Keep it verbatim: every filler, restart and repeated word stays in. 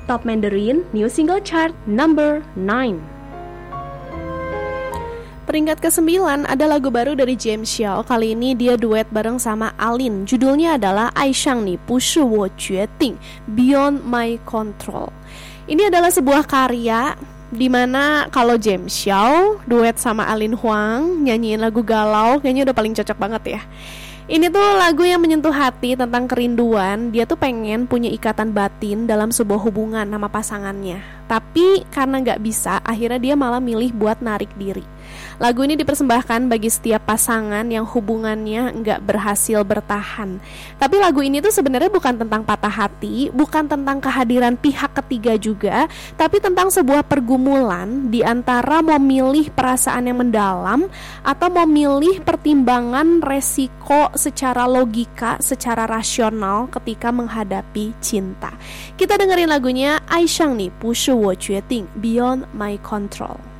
Top Mandarin New Single Chart number nine. Peringkat kesembilan ada lagu baru dari James Xiao. Kali ini dia duet bareng sama Alin. Judulnya adalah Ai Shang Ni Bu Shi Wo Jue Ding, Beyond My Control. Ini adalah sebuah karya dimana kalau James Xiao duet sama Alin Huang nyanyiin lagu galau, kayaknya udah paling cocok banget ya. Ini tuh lagu yang menyentuh hati tentang kerinduan. Dia tuh pengen punya ikatan batin dalam sebuah hubungan sama pasangannya. Tapi karena gak bisa, akhirnya dia malah milih buat narik diri. Lagu ini dipersembahkan bagi setiap pasangan yang hubungannya gak berhasil bertahan. Tapi lagu ini tuh sebenarnya bukan tentang patah hati, bukan tentang kehadiran pihak ketiga juga, tapi tentang sebuah pergumulan di antara mau milih perasaan yang mendalam atau mau milih pertimbangan resiko secara logika, secara rasional ketika menghadapi cinta. Kita dengerin lagunya Ai Shang Ni Bu Shi Wo Jue Ding, Beyond My Control.